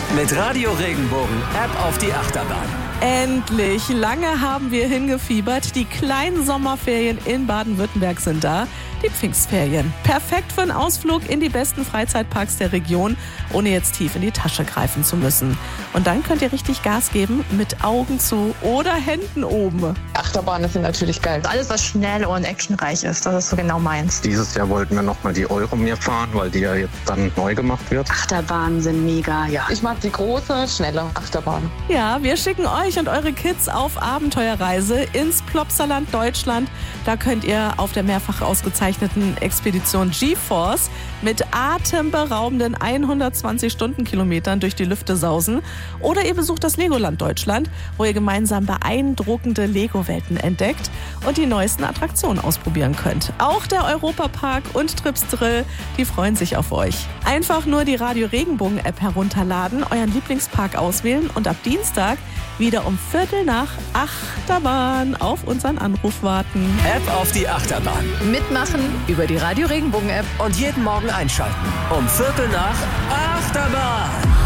Mit Radio Regenbogen Ab auf die Achterbahn. Endlich! Lange haben wir hingefiebert. Die kleinen Sommerferien in Baden-Württemberg sind da. Die Pfingstferien. Perfekt für einen Ausflug in die besten Freizeitparks der Region, ohne jetzt tief in die Tasche greifen zu müssen. Und dann könnt ihr richtig Gas geben mit Augen zu oder Händen oben. Achterbahnen sind natürlich geil. Alles, was schnell und actionreich ist, das ist so genau meins. Dieses Jahr wollten wir nochmal die Euromir fahren, weil die ja jetzt dann neu gemacht wird. Achterbahnen sind mega, ja. Ich mag die große, schnelle Achterbahn. Ja, wir schicken euch und eure Kids auf Abenteuerreise ins Plopsaland Deutschland. Da könnt ihr auf der mehrfach ausgezeichneten Expedition GeForce mit atemberaubenden 120 Stundenkilometern durch die Lüfte sausen. Oder ihr besucht das Legoland Deutschland, wo ihr gemeinsam beeindruckende Lego-Welten entdeckt und die neuesten Attraktionen ausprobieren könnt. Auch der Europapark und Trips Drill, die freuen sich auf euch. Einfach nur die Radio Regenbogen App herunterladen, euren Lieblingspark auswählen und ab Dienstag wieder um 7:45 Achterbahn auf unseren Anruf warten. Ab auf die Achterbahn. Mitmachen über die Radio Regenbogen App. Und jeden Morgen einschalten. Um 7:45 Achterbahn.